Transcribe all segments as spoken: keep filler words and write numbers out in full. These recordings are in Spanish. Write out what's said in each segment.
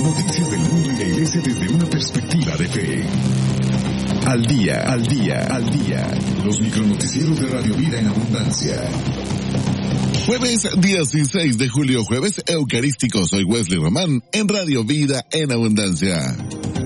Noticias del mundo y la iglesia desde una perspectiva de fe. Al día, al día, al día. Los micronoticieros de Radio Vida en Abundancia. Jueves dieciséis de julio, jueves eucarístico. Soy Wesley Román en Radio Vida en Abundancia.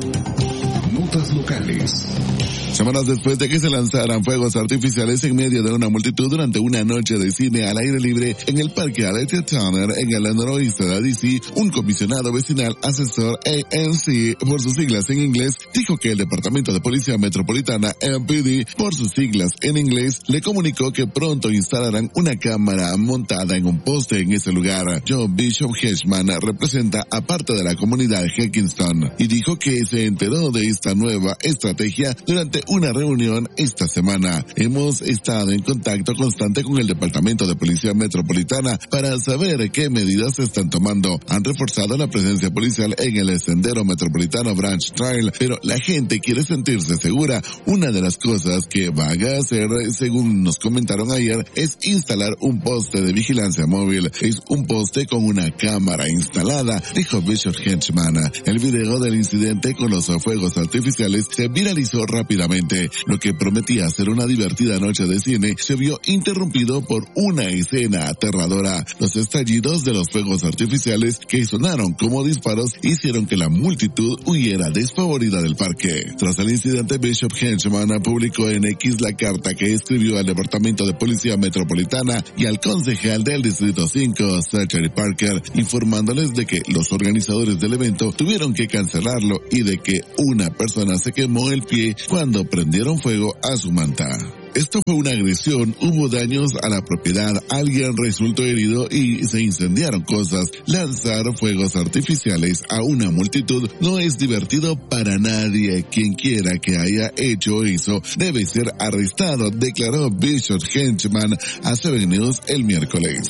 Notas locales. Semanas después de que se lanzaran fuegos artificiales en medio de una multitud durante una noche de cine al aire libre en el Parque Alethea Turner en el noroeste de D C, un comisionado vecinal asesor A M C por sus siglas en inglés dijo que el Departamento de Policía Metropolitana M P D por sus siglas en inglés le comunicó que pronto instalarán una cámara montada en un poste en ese lugar. Joe Bishop Hedgeman representa a parte de la comunidad de Kingston y dijo que se enteró de esta nueva estrategia durante una reunión esta semana. Hemos estado en contacto constante con el Departamento de Policía Metropolitana para saber qué medidas se están tomando. Han reforzado la presencia policial en el sendero metropolitano Branch Trail, pero la gente quiere sentirse segura. Una de las cosas que van a hacer, según nos comentaron ayer, es instalar un poste de vigilancia móvil. Es un poste con una cámara instalada, dijo Bishop Hedgeman. El video del incidente con los fuegos artificiales se viralizó rápidamente. Lo que prometía ser una divertida noche de cine se vio interrumpido por una escena aterradora. Los estallidos de los fuegos artificiales que sonaron como disparos hicieron que la multitud huyera desfavorida del parque. Tras el incidente, Bishop Hedgeman publicó en X la carta que escribió al Departamento de Policía Metropolitana y al concejal del Distrito cinco, Zachary Parker, informándoles de que los organizadores del evento tuvieron que cancelarlo y de que una persona se quemó el pie cuando prendieron fuego a su manta. Esto fue una agresión, hubo daños a la propiedad, alguien resultó herido y se incendiaron cosas. Lanzar fuegos artificiales a una multitud no es divertido para nadie. Quien quiera que haya hecho eso debe ser arrestado, declaró Bishop Hedgeman a Seven News el miércoles.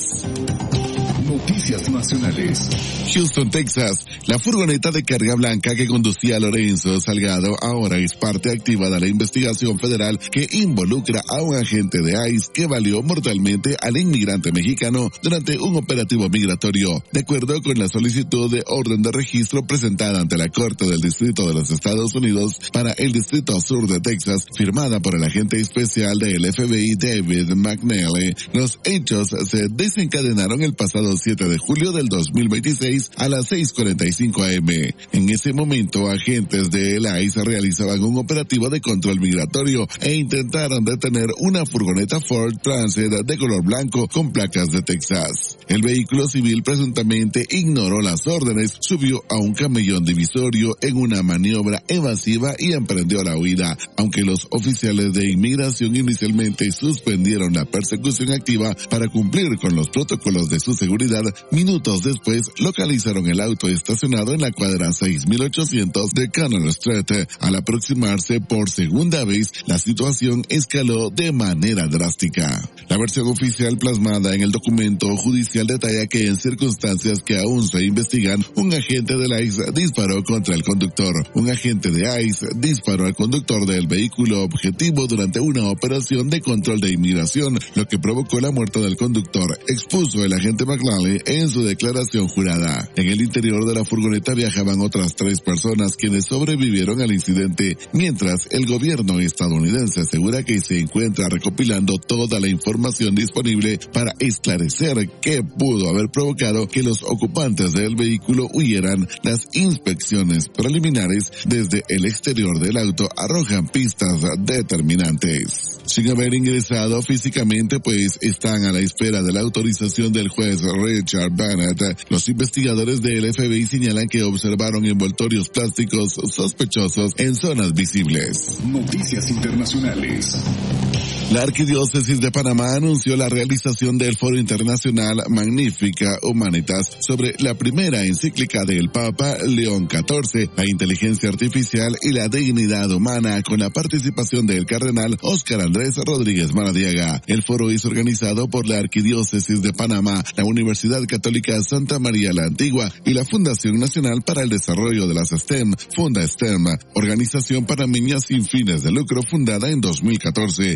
Noticias nacionales. Houston, Texas. La furgoneta de carga blanca que conducía a Lorenzo Salgado ahora es parte activa de la investigación federal que involucra a un agente de I C E que valió mortalmente al inmigrante mexicano durante un operativo migratorio. De acuerdo con la solicitud de orden de registro presentada ante la Corte del Distrito de los Estados Unidos para el Distrito Sur de Texas, firmada por el agente especial del F B I David McNally, los hechos se desencadenaron el pasado siete de julio del dos mil veintiséis a las seis cuarenta y cinco a eme. En ese momento, agentes de la I C E realizaban un operativo de control migratorio e intentaron detener una furgoneta Ford Transit de color blanco con placas de Texas. El vehículo civil presuntamente ignoró las órdenes, subió a un camellón divisorio en una maniobra evasiva y emprendió la huida. Aunque los oficiales de inmigración inicialmente suspendieron la persecución activa para cumplir con los protocolos de su seguridad, minutos después localizaron el auto estacionado en la cuadra seis mil ochocientos de Canal Street. Al aproximarse por segunda vez, la situación escaló de manera drástica. La versión oficial plasmada en el documento judicial detalla que en circunstancias que aún se investigan, un agente de la I C E disparó contra el conductor. Un agente de I C E disparó al conductor del vehículo objetivo durante una operación de control de inmigración, lo que provocó la muerte del conductor, expuso el agente McNally en su declaración jurada. En el interior de la furgoneta viajaban otras tres personas quienes sobrevivieron al incidente, mientras el gobierno estadounidense asegura que se encuentra recopilando toda la información disponible para esclarecer qué pudo haber provocado que los ocupantes del vehículo huyeran. Las inspecciones preliminares desde el exterior del auto arrojan pistas determinantes. Sin haber ingresado físicamente, pues están a la espera de la autorización del juez Richard Bennett. Los investigadores del F B I señalan que observaron envoltorios plásticos sospechosos en zonas visibles. Noticias internacionales. La Arquidiócesis de Panamá anunció la realización del Foro Internacional Magnifica Humanitas sobre la primera encíclica del Papa León catorce, la inteligencia artificial y la dignidad humana, con la participación del cardenal Óscar Andrés Rodríguez Maradiaga. El foro es organizado por la Arquidiócesis de Panamá, la Universidad Católica Santa María la Antigua y la Fundación Nacional para el Desarrollo de las STEM, Funda STEM, organización panameña sin fines de lucro fundada en dos mil catorce, que impulsa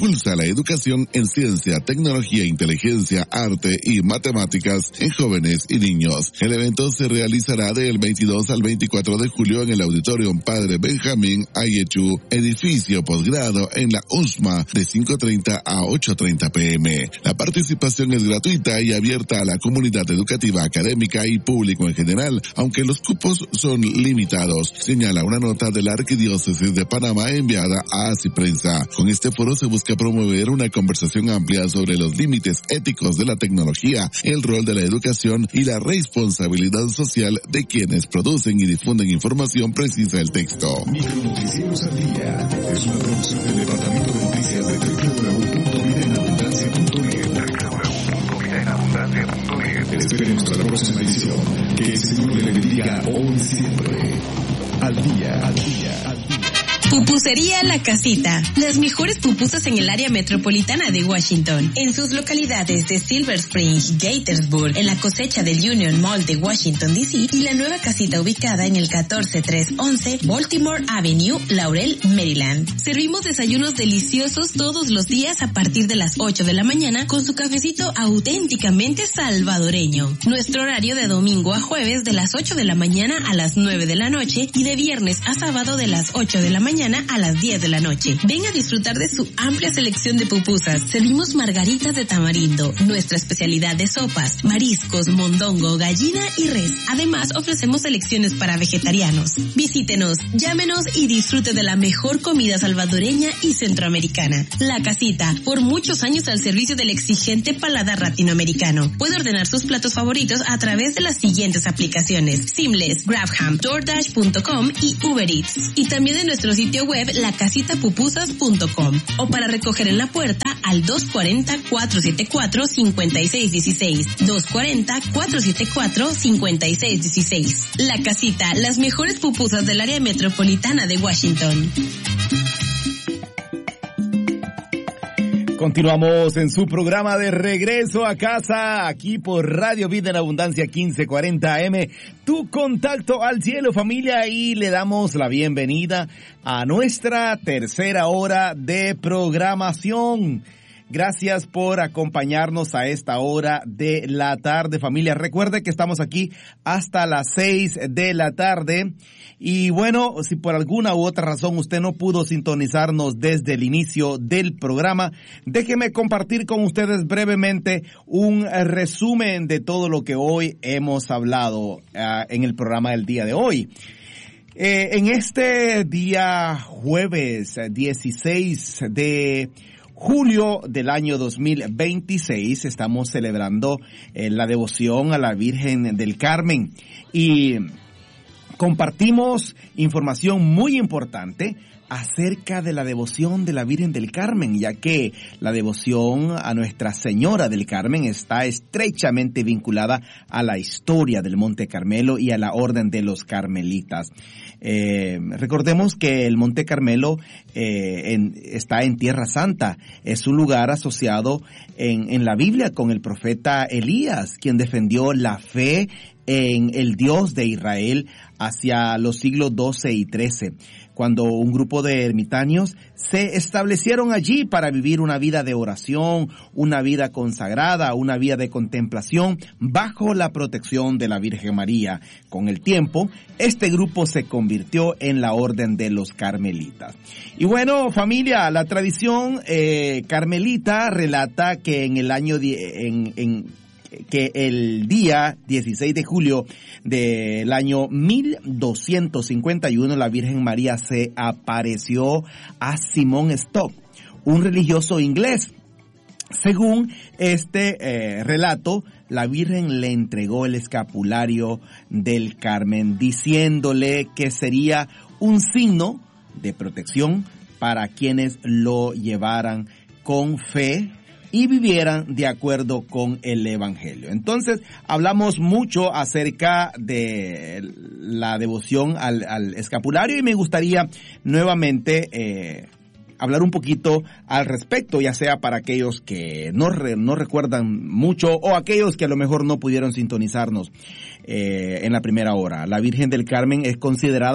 impulsa la educación en ciencia, tecnología, inteligencia, arte y matemáticas en jóvenes y niños. El evento se realizará del veintidós al veinticuatro de julio en el Auditorium Padre Benjamín Ayechu, edificio posgrado en la U S M A, de cinco treinta a ocho treinta pm. La participación es gratuita y abierta a la comunidad educativa, académica y público en general, aunque los cupos son limitados, señala una nota de la Arquidiócesis de Panamá enviada a Así Prensa. Con este foro se busca promover una conversación amplia sobre los límites éticos de la tecnología, el rol de la educación y la responsabilidad social de quienes producen y difunden información precisa del texto. Micronoticieros al día es una producción del Departamento de Noticias de doble u doble u doble u punto vida en abundancia punto net. doble u doble u doble u punto vida en abundancia punto net. Esperemos hasta la próxima edición. Que el Señor le bendiga hoy y siempre. Al día, al día, al día. Pupusería La Casita. Las mejores pupusas en el área metropolitana de Washington. En sus localidades de Silver Spring, Gaithersburg, en la cosecha del Union Mall de Washington, D C y la nueva casita ubicada en el catorce trescientos once Baltimore Avenue, Laurel, Maryland. Servimos desayunos deliciosos todos los días a partir de las ocho de la mañana con su cafecito auténticamente salvadoreño. Nuestro horario de domingo a jueves de las ocho de la mañana a las nueve de la noche y de viernes a sábado de las ocho de la mañana a las diez de la noche. Ven a disfrutar de su amplia selección de pupusas. Servimos margaritas de tamarindo, nuestra especialidad de sopas, mariscos, mondongo, gallina y res. Además, ofrecemos selecciones para vegetarianos. Visítenos, llámenos y disfrute de la mejor comida salvadoreña y centroamericana. La Casita, por muchos años al servicio del exigente paladar latinoamericano. Puede ordenar sus platos favoritos a través de las siguientes aplicaciones: Seamless, GrabHam, DoorDash punto com y Uber Eats. Y también de nuestro sitio web la casita pupusas punto com o para recoger en la puerta al dos cuarenta, cuatrocientos setenta y cuatro, cincuenta y seis dieciséis. dos cuarenta, cuatrocientos setenta y cuatro, cincuenta y seis dieciséis. La Casita, las mejores pupusas del área metropolitana de Washington. Continuamos en su programa de Regreso a Casa, aquí por Radio Vida en Abundancia quince cuarenta A M, tu contacto al cielo, familia, y le damos la bienvenida a nuestra tercera hora de programación. Gracias por acompañarnos a esta hora de la tarde, familia. Recuerde que estamos aquí hasta las seis de la tarde. Y bueno, si por alguna u otra razón usted no pudo sintonizarnos desde el inicio del programa, déjeme compartir con ustedes brevemente un resumen de todo lo que hoy hemos hablado uh, en el programa del día de hoy. Eh, en este día jueves dieciséis de julio del año dos mil veintiséis, estamos celebrando eh, la devoción a la Virgen del Carmen y compartimos información muy importante acerca de la devoción de la Virgen del Carmen, ya que la devoción a Nuestra Señora del Carmen está estrechamente vinculada a la historia del Monte Carmelo y a la Orden de los Carmelitas. Eh, recordemos que el Monte Carmelo eh, en, está en Tierra Santa, es un lugar asociado en, en la Biblia con el profeta Elías, quien defendió la fe en el Dios de Israel hacia los siglos doce y trece, cuando un grupo de ermitaños se establecieron allí para vivir una vida de oración, una vida consagrada, una vida de contemplación bajo la protección de la Virgen María. Con el tiempo, este grupo se convirtió en la Orden de los Carmelitas. Y bueno, familia, la tradición eh, carmelita relata que en el año en, en que el día dieciséis de julio del año mil doscientos cincuenta y uno la Virgen María se apareció a Simon Stock, un religioso inglés. Según este eh, relato, la Virgen le entregó el escapulario del Carmen, diciéndole que sería un signo de protección para quienes lo llevaran con fe y vivieran de acuerdo con el Evangelio. Entonces, hablamos mucho acerca de la devoción al, al escapulario y me gustaría nuevamente eh, hablar un poquito al respecto, ya sea para aquellos que no, re, no recuerdan mucho o aquellos que a lo mejor no pudieron sintonizarnos eh, en la primera hora. La Virgen del Carmen es considerada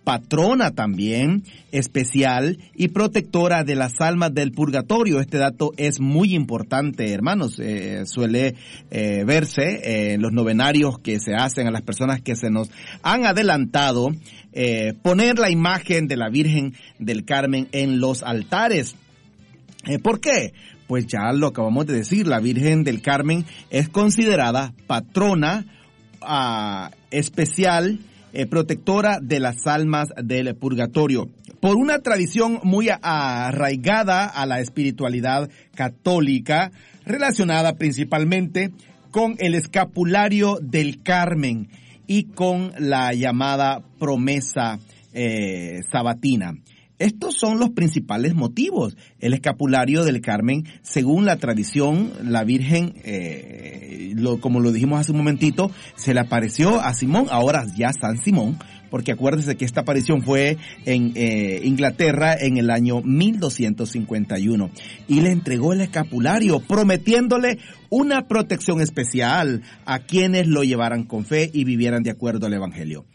patrona también, especial y protectora de las almas del purgatorio. Este dato es muy importante, hermanos. Eh, suele eh, verse eh, en los novenarios que se hacen a las personas que se nos han adelantado, eh, poner la imagen de la Virgen del Carmen en los altares. Eh, ¿Por qué? Pues ya lo acabamos de decir, la Virgen del Carmen es considerada patrona uh, especial, eh, protectora de las almas del purgatorio. Por una tradición muy arraigada a la espiritualidad católica, relacionada principalmente con el escapulario del Carmen y con la llamada promesa eh, sabatina. Estos son los principales motivos. El escapulario del Carmen, según la tradición, la Virgen, eh, lo, como lo dijimos hace un momentito, se le apareció a Simón, ahora ya San Simón, porque acuérdense que esta aparición fue en eh, Inglaterra en el año mil doscientos cincuenta y uno, y le entregó el escapulario, prometiéndole una protección especial a quienes lo llevaran con fe y vivieran de acuerdo al Evangelio.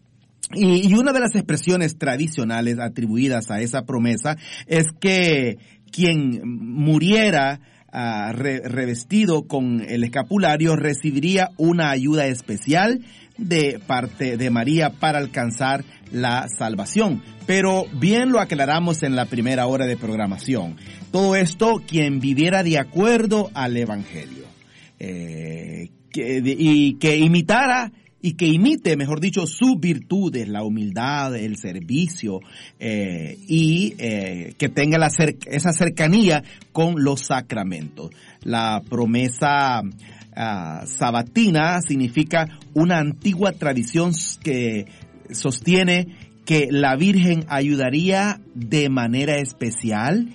Y una de las expresiones tradicionales atribuidas a esa promesa es que quien muriera uh, re, revestido con el escapulario recibiría una ayuda especial de parte de María para alcanzar la salvación. Pero bien lo aclaramos en la primera hora de programación. Todo esto quien viviera de acuerdo al Evangelio eh, que, y que imitara y que imite, mejor dicho, sus virtudes, la humildad, el servicio, eh, y eh, que tenga la cer- esa cercanía con los sacramentos. La promesa uh, sabatina significa una antigua tradición que sostiene que la Virgen ayudaría de manera especial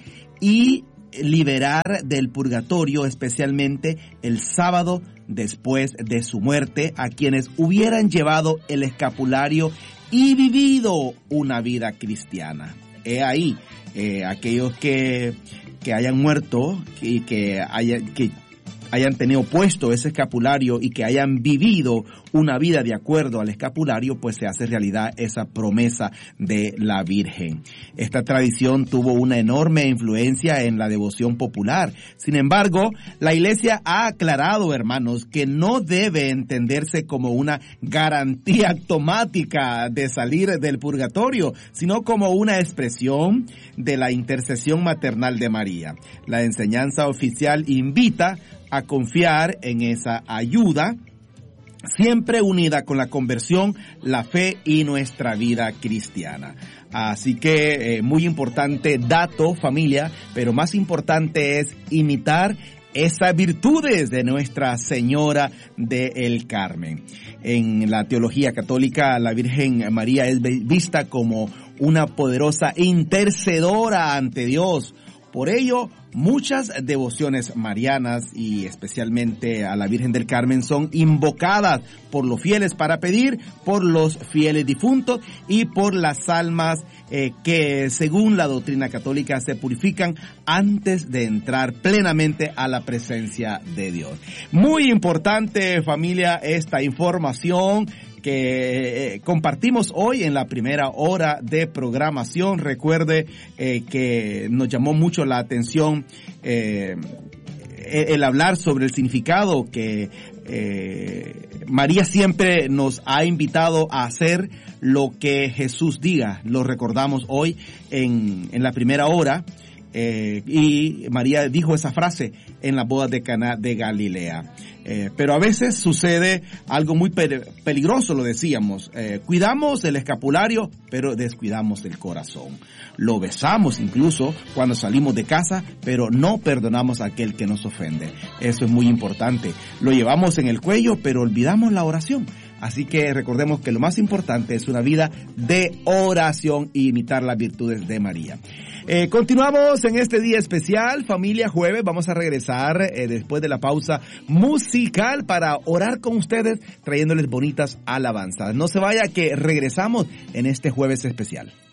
y liberar del purgatorio, especialmente el sábado después de su muerte, a quienes hubieran llevado el escapulario y vivido una vida cristiana. He ahí, eh, aquellos que, que hayan muerto y que, haya, que hayan tenido puesto ese escapulario y que hayan vivido una vida de acuerdo al escapulario, pues se hace realidad esa promesa de la Virgen. Esta tradición tuvo una enorme influencia en la devoción popular. Sin embargo, la Iglesia ha aclarado, hermanos, que no debe entenderse como una garantía automática de salir del purgatorio, sino como una expresión de la intercesión maternal de María. La enseñanza oficial invita a confiar en esa ayuda, siempre unida con la conversión, la fe y nuestra vida cristiana. Así que eh, muy importante dato, familia, pero más importante es imitar esas virtudes de Nuestra Señora del Carmen. En la teología católica, la Virgen María es vista como una poderosa intercedora ante Dios. Por ello, muchas devociones marianas y especialmente a la Virgen del Carmen son invocadas por los fieles para pedir por los fieles difuntos y por las almas eh, que, según la doctrina católica, se purifican antes de entrar plenamente a la presencia de Dios. Muy importante, familia, esta información que eh, compartimos hoy en la primera hora de programación. Recuerde eh, que nos llamó mucho la atención eh, el hablar sobre el significado que eh, María siempre nos ha invitado a hacer lo que Jesús diga. Lo recordamos hoy en, en la primera hora. Eh, y María dijo esa frase en la boda de Caná de Galilea. Eh, pero a veces sucede algo muy pe- peligroso, lo decíamos. Eh, cuidamos el escapulario, pero descuidamos el corazón. Lo besamos incluso cuando salimos de casa, pero no perdonamos a aquel que nos ofende. Eso es muy importante. Lo llevamos en el cuello, pero olvidamos la oración. Así que recordemos que lo más importante es una vida de oración y imitar las virtudes de María. Eh, continuamos en este día especial, familia, jueves. Vamos a regresar eh, después de la pausa musical para orar con ustedes, trayéndoles bonitas alabanzas. No se vaya, que regresamos en este jueves especial.